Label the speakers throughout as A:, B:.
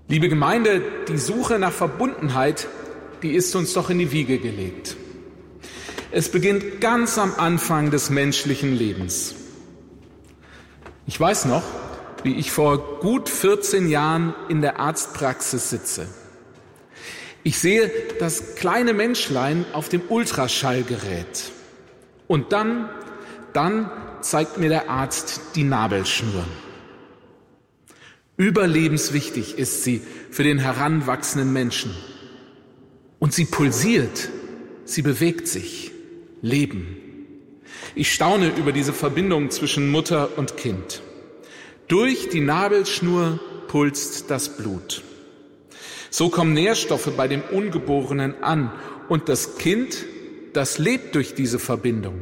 A: Liebe Gemeinde, die Suche nach Verbundenheit, die ist uns doch in die Wiege gelegt. Es beginnt ganz am Anfang des menschlichen Lebens. Ich weiß noch, wie ich vor gut 14 Jahren in der Arztpraxis sitze. Ich sehe das kleine Menschlein auf dem Ultraschallgerät. Und dann zeigt mir der Arzt die Nabelschnur. Überlebenswichtig ist sie für den heranwachsenden Menschen. Und sie pulsiert, sie bewegt sich. Leben. Ich staune über diese Verbindung zwischen Mutter und Kind. Durch die Nabelschnur pulst das Blut. So kommen Nährstoffe bei dem Ungeborenen an und das Kind, das lebt durch diese Verbindung.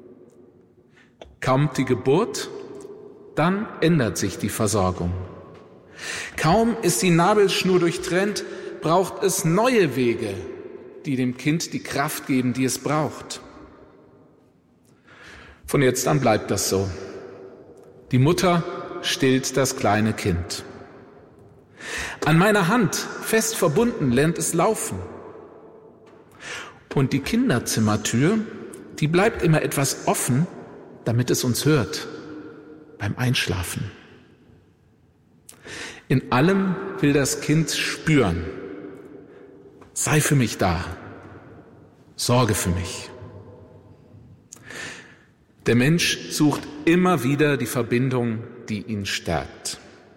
A: Kaum die Geburt, dann ändert sich die Versorgung. Kaum ist die Nabelschnur durchtrennt, braucht es neue Wege, die dem Kind die Kraft geben, die es braucht. Von jetzt an bleibt das so. Die Mutter stillt das kleine Kind. An meiner Hand, fest verbunden, lernt es laufen. Und die Kinderzimmertür, die bleibt immer etwas offen, damit es uns hört beim Einschlafen. In allem will das Kind spüren: Sei für mich da, sorge für mich. Der Mensch sucht immer wieder die Verbindung, die ihn stärkt.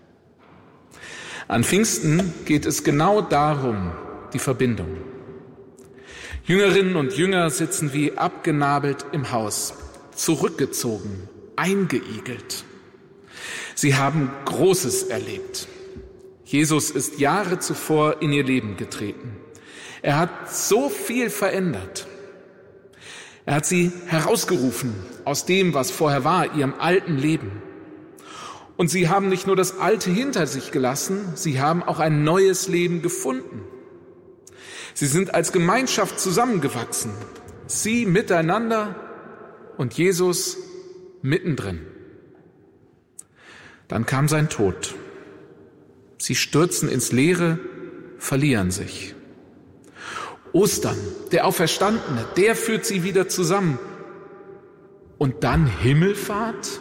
A: An Pfingsten geht es genau darum, die Verbindung. Jüngerinnen und Jünger sitzen wie abgenabelt im Haus, zurückgezogen, eingeigelt. Sie haben Großes erlebt. Jesus ist Jahre zuvor in ihr Leben getreten. Er hat so viel verändert. Er hat sie herausgerufen aus dem, was vorher war, ihrem alten Leben. Und sie haben nicht nur das Alte hinter sich gelassen, sie haben auch ein neues Leben gefunden. Sie sind als Gemeinschaft zusammengewachsen, sie miteinander und Jesus mittendrin. Dann kam sein Tod. Sie stürzen ins Leere, verlieren sich. Ostern, der Auferstandene, der führt sie wieder zusammen. Und dann Himmelfahrt?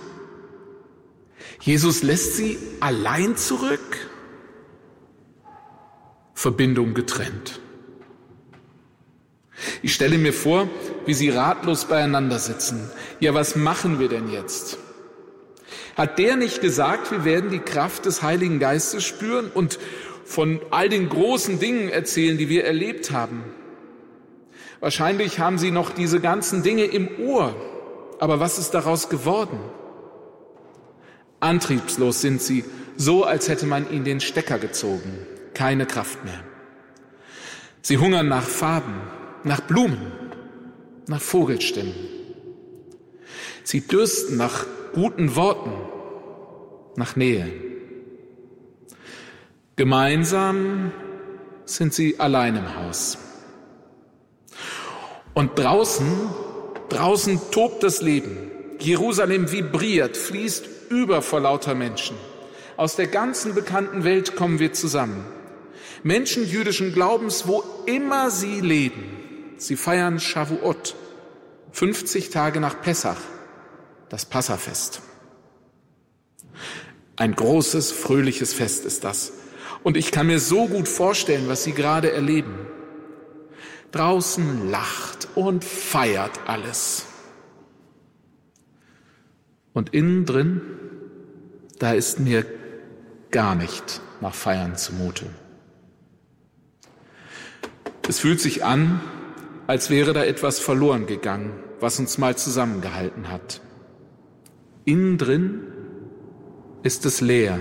A: Jesus lässt sie allein zurück? Verbindung getrennt. Ich stelle mir vor, wie sie ratlos beieinander sitzen. Ja, was machen wir denn jetzt? Hat der nicht gesagt, wir werden die Kraft des Heiligen Geistes spüren und von all den großen Dingen erzählen, die wir erlebt haben? Wahrscheinlich haben sie noch diese ganzen Dinge im Ohr. Aber was ist daraus geworden? Antriebslos sind sie, so als hätte man ihnen den Stecker gezogen. Keine Kraft mehr. Sie hungern nach Farben, nach Blumen, nach Vogelstimmen. Sie dürsten nach guten Worten, nach Nähe. Gemeinsam sind sie allein im Haus. Und draußen tobt das Leben. Jerusalem vibriert, fließt über vor lauter Menschen. Aus der ganzen bekannten Welt kommen wir zusammen. Menschen jüdischen Glaubens, wo immer sie leben. Sie feiern Shavuot, 50 Tage nach Pessach, das Passafest. Ein großes, fröhliches Fest ist das. Und ich kann mir so gut vorstellen, was Sie gerade erleben. Draußen lacht und feiert alles. Und innen drin, da ist mir gar nicht nach Feiern zumute. Es fühlt sich an, als wäre da etwas verloren gegangen, was uns mal zusammengehalten hat. Innen drin ist es leer.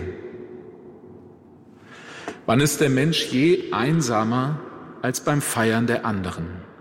A: Wann ist der Mensch je einsamer als beim Feiern der anderen?